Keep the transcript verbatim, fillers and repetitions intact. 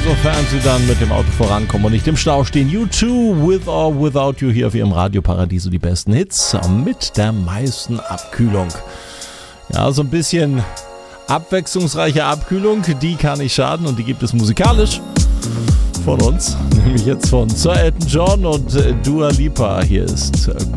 sofern sie dann mit dem Auto vorankommen und nicht im Stau stehen. U zwei, With or Without You, hier auf ihrem Radioparadiso, die besten Hits mit der meisten Abkühlung. Ja, so ein bisschen abwechslungsreiche Abkühlung, die kann nicht schaden und die gibt es musikalisch von uns, nämlich jetzt von Sir Elton John und Dua Lipa. Hier ist